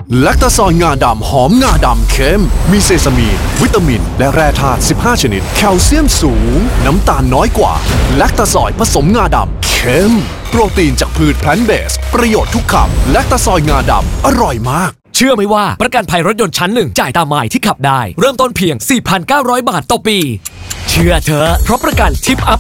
แลคตาซอยงาดำหอมงาดำเข้มมีเซซามีนวิตามินและแร่ธาตุ15ชนิดแคลเซียมสูงน้ำตาลน้อยกว่าแลคตาซอยผสมงาดำเข้มโปรตีนจากพืชแพลนต์เบสประโยชน์ทุกคำแลคตาซอยงาดำอร่อยมากเชื่อไหมว่าประกันภัยรถยนต์ชั้นหนึ่งจ่ายตามไมล์ที่ขับได้เริ่มต้นเพียง 4,900 บาทต่อปีเชื่อเถอะเพราะประกันทิปอัพ